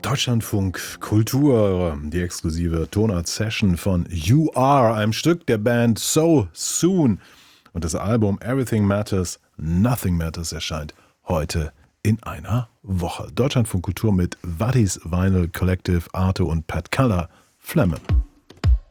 Deutschlandfunk Kultur, die exklusive Tonart-Session von You Are, einem Stück der Band So Soon. Und das Album Everything Matters, Nothing Matters erscheint heute in einer Woche. Deutschlandfunk Kultur mit Wattis Vinyl Collective, Arte und Pat Color, Flemmen.